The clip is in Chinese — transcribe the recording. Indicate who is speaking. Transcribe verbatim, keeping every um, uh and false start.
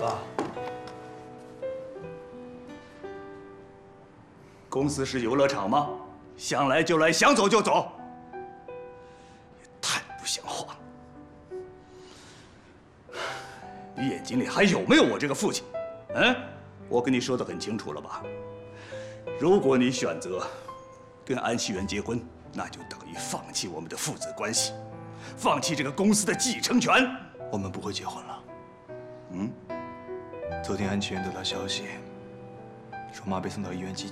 Speaker 1: 爸，
Speaker 2: 公司是游乐场吗？想来就来，想走就走，也太不像话了。你眼睛里还有没有我这个父亲？嗯，我跟你说的很清楚了吧？如果你选择跟安熙元结婚，那就等于放弃我们的父子关系，放弃这个公司的继承权。
Speaker 1: 我们不会结婚了。
Speaker 2: 嗯，
Speaker 1: 昨天安琪元得到消息，说妈被送到医院急救。